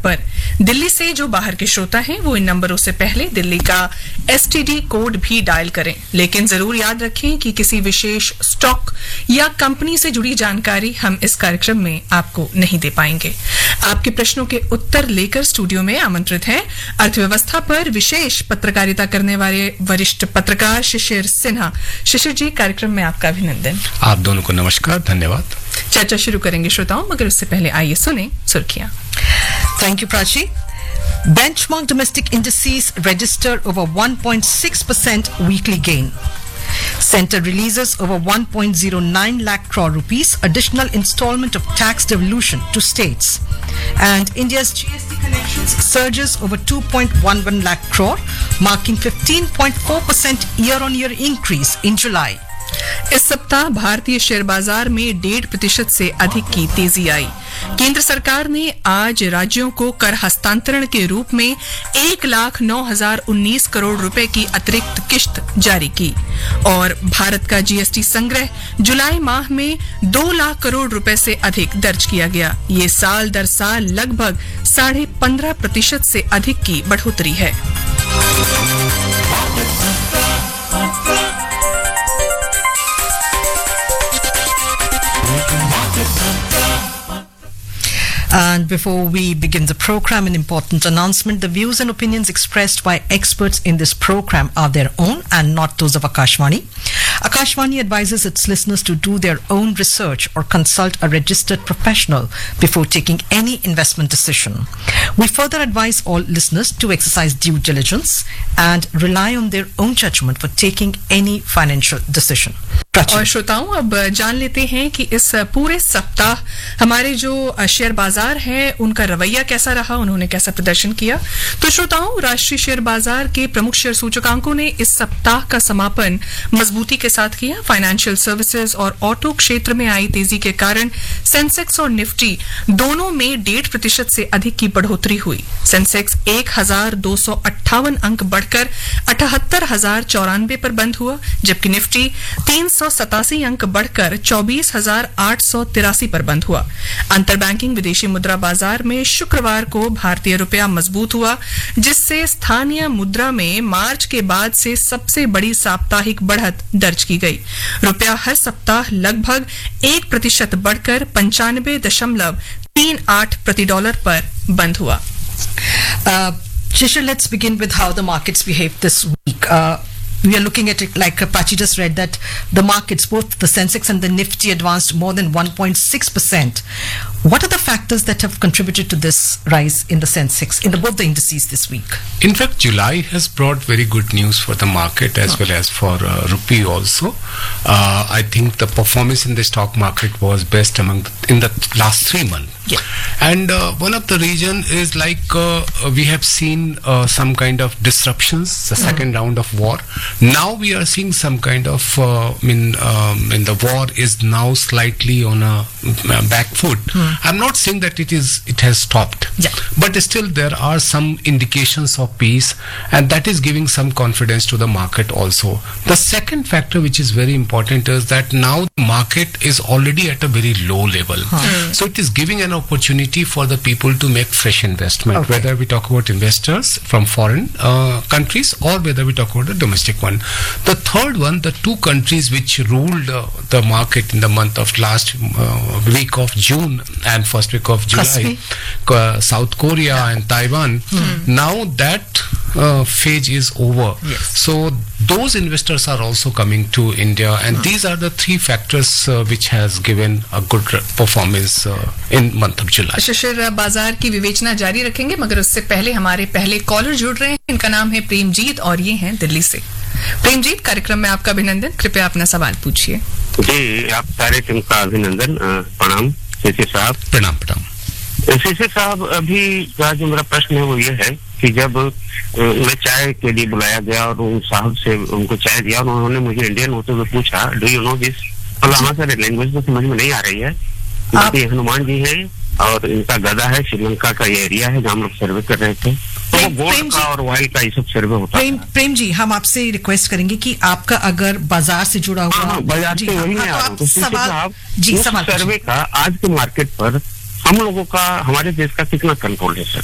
पर। दिल्ली से जो बाहर के श्रोता हैं वो इन नंबरों से पहले दिल्ली का STD कोड भी डायल करें, लेकिन जरूर याद रखें कि किसी विशेष स्टॉक या कंपनी से जुड़ी जानकारी हम इस कार्यक्रम में आपको नहीं दे पाएंगे। आपके प्रश्नों के उत्तर लेकर स्टूडियो में आमंत्रित हैं अर्थव्यवस्था पर विशेष पत्रकारिता करने वाले वरिष्ठ पत्रकार शिशिर सिन्हा। शिशिर जी, कार्यक्रम में आपका अभिनंदन। आप दोनों को नमस्कार, धन्यवाद। चर्चा शुरू करेंगे श्रोताओं, मगर उससे पहले आइए सुने सुर्खियां। Thank you, Prachi. Benchmark domestic indices registered over 1.6% weekly gain. Centre releases over 1.09 lakh crore rupees additional installment of tax devolution to states. And India's GST collections surges over 2.11 lakh crore, marking 15.4% year-on-year increase in July. इस सप्ताह भारतीय share बाजार में 1.5% से अधिक की तेजी आई। केंद्र सरकार ने आज राज्यों को कर हस्तांतरण के रूप में 1,09,019 करोड़ रुपए की अतिरिक्त किश्त जारी की और भारत का GST संग्रह जुलाई माह में 2 लाख करोड़ रुपए से अधिक दर्ज किया गया। ये साल दर साल लगभग 15.5% से अधिक की बढ़ोतरी है। And before we begin the program, an important announcement. The views and opinions expressed by experts in this program are their own and not those of Akashvani. Akashvani advises its listeners to do their own research or consult a registered professional before taking any investment decision. We further advise all listeners to exercise due diligence and rely on their own judgment for taking any financial decision. और श्रोताओं, अब जान लेते हैं कि इस पूरे सप्ताह हमारे जो शेयर बाजार हैं उनका रवैया कैसा रहा, उन्होंने कैसा प्रदर्शन किया। तो श्रोताओं, राष्ट्रीय शेयर बाजार के प्रमुख शेयर सूचकांकों ने इस सप्ताह का समापन मजबूती के साथ किया। फाइनेंशियल सर्विसेज और ऑटो क्षेत्र में आई तेजी के कारण सेंसेक्स और निफ्टी दोनों में 1.5% से अधिक की बढ़ोतरी हुई। सेंसेक्स 1,258 अंक बढ़कर 78,094 पर बंद हुआ, जबकि निफ्टी 387 अंक बढ़कर 24,883 पर बंद हुआ। अंतरबैंकिंग विदेशी मुद्रा बाजार में शुक्रवार को भारतीय रुपया मजबूत हुआ, जिससे स्थानीय मुद्रा में मार्च के बाद से सबसे बड़ी साप्ताहिक बढ़त दर्ज की गई। रुपया हर सप्ताह लगभग 1% बढ़कर 95.38 प्रति डॉलर पर बंद हुआ। Shishir, let's begin with how the markets behaved this week. We are looking at it like Pachi just read that the markets, both the Sensex and the Nifty, advanced more than 1.6%. What are the factors that have contributed to this rise in the Sensex, in both the indices this week? In fact, July has brought very good news for the market as well as for rupee also. I think the performance in the stock market was best in the last 3 months. Yeah. And one of the reason is like we have seen some kind of disruptions, the second round of war. Now we are seeing some kind of, the war is now slightly on a back foot. I'm not saying that it has stopped, but still there are some indications of peace, and that is giving some confidence to the market also. The second factor which is very important is that now the market is already at a very low level. So it is giving an opportunity for the people to make fresh investment, whether we talk about investors from foreign countries or whether we talk about the domestic one. The third one, the two countries which ruled the market in the month of last week of June and first week of July, South Korea and Taiwan, now that phase is over. So those investors are also coming to India, and these are the three factors which has given a good performance in month of July. Share बाजार की विवेचना जारी रखेंगे, मगर उससे पहले हमारे पहले कॉलर जुड़ रहे हैं। इनका नाम है प्रेमजीत और ये हैं दिल्ली से। प्रेमजीत, कार्यक्रम में आपका अभिनंदन। कृपया अपना सवाल पूछिए। जी, आप सारे टीम का अभिनंदन। प्रणाम शिशिर साहब। प्रणाम। शिशिर साहब, अभी का जो मेरा प्रश्न है वो ये है कि जब मैं चाय के लिए बुलाया गया और उन साहब से उनको चाय दिया और उन्होंने मुझे इंडियन होते हुए पूछा, डू यू नो दिस? हमारे सारे लैंग्वेज तो समझ में नहीं आ रही है। बाकी हनुमान जी हैं और इनका गदा है, श्रीलंका का ये एरिया है जहाँ हम लोग सर्वे कर रहे थे। तो गोल्ड का और ऑयल का ये सब सर्वे होता है। प्रेम जी, हम आपसे रिक्वेस्ट करेंगे कि आपका अगर बाजार से जुड़ा हुआ बाजार से वही है सवाल सर्वे का आज के मार्केट पर हम लोगों का, हमारे देश का कितना कंट्रोल है सर?